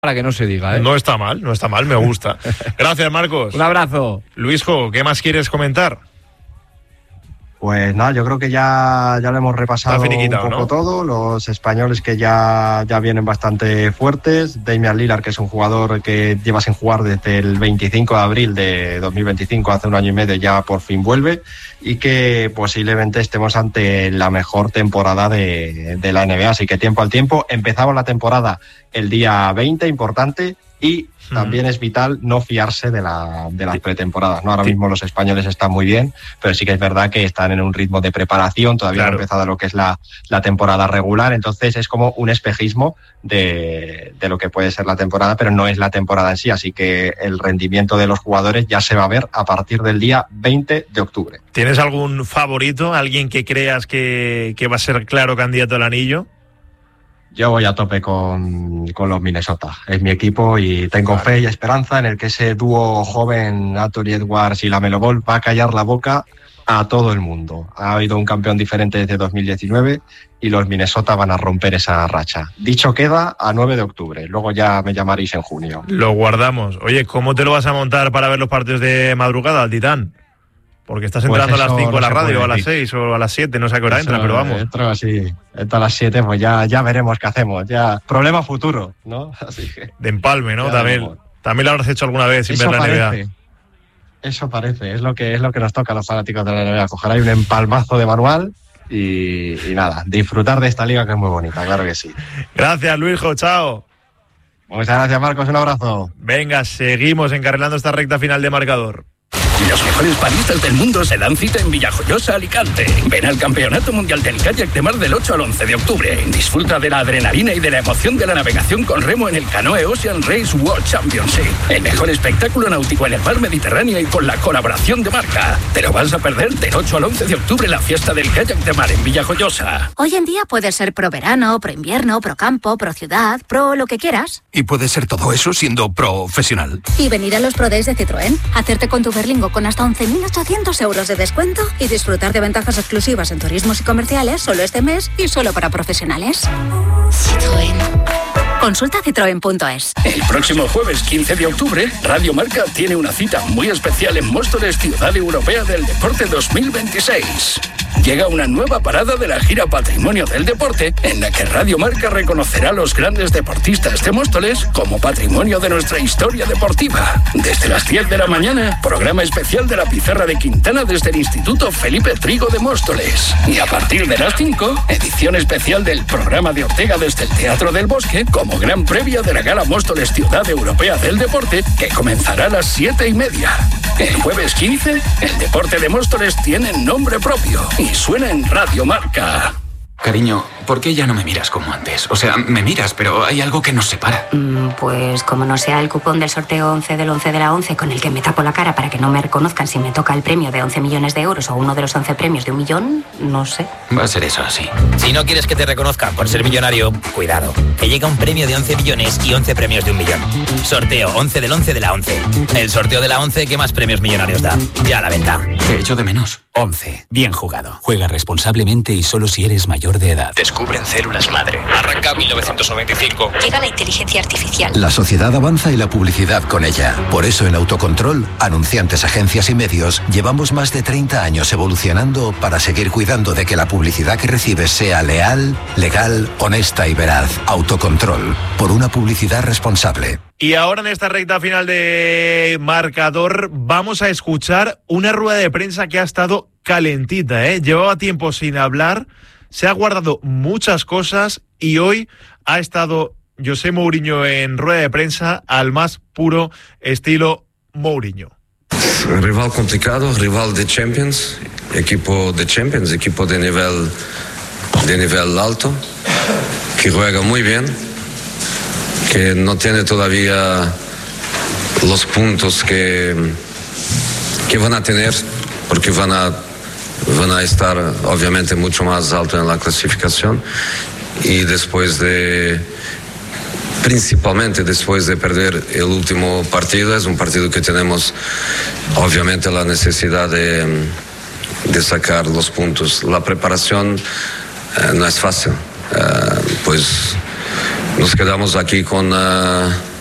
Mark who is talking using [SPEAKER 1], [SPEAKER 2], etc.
[SPEAKER 1] Para que no se diga, ¿eh?
[SPEAKER 2] No está mal, me gusta. Gracias, Marcos.
[SPEAKER 1] Un abrazo.
[SPEAKER 2] Luisjo, ¿qué más quieres comentar?
[SPEAKER 3] Pues nada, yo creo que ya lo hemos repasado un poco, ¿no? Todo. Los españoles que ya vienen bastante fuertes. Damian Lillard, que es un jugador que lleva sin jugar desde el 25 de abril de 2025, hace un año y medio, ya por fin vuelve. Y que posiblemente estemos ante la mejor temporada de la NBA. Así que tiempo al tiempo. Empezamos la temporada el día 20, importante. Y también es vital no fiarse de las pretemporadas, ¿no? Ahora mismo los españoles están muy bien, pero sí que es verdad que están en un ritmo de preparación, todavía no ha empezado lo que es la temporada regular, entonces es como un espejismo de lo que puede ser la temporada, pero no es la temporada en sí, así que el rendimiento de los jugadores ya se va a ver a partir del día 20 de octubre.
[SPEAKER 2] ¿Tienes algún favorito? ¿Alguien que creas que va a ser claro candidato al anillo?
[SPEAKER 3] Yo voy a tope con los Minnesota. Es mi equipo y tengo fe y esperanza en el que ese dúo joven, Anthony Edwards y LaMelo Ball, va a callar la boca a todo el mundo. Ha habido un campeón diferente desde 2019 y los Minnesota van a romper esa racha. Dicho queda a 9 de octubre. Luego ya me llamaréis en junio.
[SPEAKER 2] Lo guardamos. Oye, ¿cómo te lo vas a montar para ver los partidos de madrugada, al Titán? Porque estás entrando a las 5 a la radio, o a las 6 o a las 7, no sé a qué hora entra, pero vamos.
[SPEAKER 3] Entro a las 7, pues ya veremos qué hacemos. Ya problema futuro, ¿no? Así que,
[SPEAKER 2] de empalme, ¿no? También lo habrás hecho alguna vez sin ver la NBA.
[SPEAKER 3] Eso parece, es lo que nos toca a los fanáticos de la NBA. Coger ahí un empalmazo de manual y nada, disfrutar de esta liga que es muy bonita, claro que sí.
[SPEAKER 2] Gracias, Luisjo, chao.
[SPEAKER 3] Muchas gracias, Marcos, un abrazo.
[SPEAKER 2] Venga, seguimos encarrilando esta recta final de marcador.
[SPEAKER 4] Los mejores baristas del mundo se dan cita en Villajoyosa, Alicante. Ven al Campeonato Mundial del Kayak de Mar del 8 al 11 de octubre. Disfruta de la adrenalina y de la emoción de la navegación con remo en el Canoe Ocean Race World Championship. El mejor espectáculo náutico en el mar Mediterráneo y con la colaboración de Marca. ¿Te lo vas a perder? Del 8 al 11 de octubre la fiesta del kayak de mar en Villajoyosa.
[SPEAKER 5] Hoy en día puedes ser pro verano, pro invierno, pro campo, pro ciudad, pro lo que quieras.
[SPEAKER 6] Y puedes ser todo eso siendo profesional.
[SPEAKER 5] Y venir a los Pro Days de Citroën, hacerte con tu Berlingo con hasta 11.800 euros de descuento y disfrutar de ventajas exclusivas en turismos y comerciales solo este mes y solo para profesionales. Citroën. Consulta citroen.es.
[SPEAKER 4] El próximo jueves 15 de octubre, Radio Marca tiene una cita muy especial en Móstoles, Ciudad Europea del Deporte 2026. Llega una nueva parada de la gira Patrimonio del Deporte, en la que Radio Marca reconocerá a los grandes deportistas de Móstoles como patrimonio de nuestra historia deportiva. Desde las 10 de la mañana, programa especial de la Pizarra de Quintana desde el Instituto Felipe Trigo de Móstoles. Y a partir de las 5, edición especial del programa de Ortega desde el Teatro del Bosque, como gran previa de la Gala Móstoles Ciudad Europea del Deporte, que comenzará a las 7:30. El jueves 15, el deporte de Móstoles tiene nombre propio y suena en Radio Marca.
[SPEAKER 6] Cariño, ¿por qué ya no me miras como antes? O sea, me miras, pero hay algo que nos separa.
[SPEAKER 7] Pues como no sea el cupón del sorteo 11 del 11 de la 11 con el que me tapo la cara para que no me reconozcan si me toca el premio de 11 millones de euros o uno de los 11 premios de 1 millón, no sé.
[SPEAKER 6] Va a ser eso así.
[SPEAKER 8] Si no quieres que te reconozcan por ser millonario, cuidado, que llega un premio de 11 millones y 11 premios de 1 millón. Sorteo 11 del 11 de la 11. El sorteo de la 11 que más premios millonarios da. Ya a la venta.
[SPEAKER 6] Te echo de menos.
[SPEAKER 8] 11. Bien jugado.
[SPEAKER 6] Juega responsablemente y solo si eres mayor de edad.
[SPEAKER 8] Descubren células madre. Arranca 1995.
[SPEAKER 7] Llega la inteligencia artificial.
[SPEAKER 9] La sociedad avanza y la publicidad con ella. Por eso en Autocontrol, anunciantes, agencias y medios, llevamos más de 30 años evolucionando para seguir cuidando de que la publicidad que recibes sea leal, legal, honesta y veraz. Autocontrol. Por una publicidad responsable.
[SPEAKER 2] Y ahora en esta recta final de marcador vamos a escuchar una rueda de prensa que ha estado calentita, ¿eh? Llevaba tiempo sin hablar, se ha guardado muchas cosas y hoy ha estado José Mourinho en rueda de prensa al más puro estilo Mourinho.
[SPEAKER 10] Rival complicado, rival de Champions, equipo de nivel alto, que juega muy bien, que no tiene todavía los puntos que van a tener, porque van a estar obviamente mucho más alto en la clasificación, y principalmente después de perder el último partido, es un partido que tenemos obviamente la necesidad de sacar los puntos. La preparación no es fácil, pues nos quedamos aquí con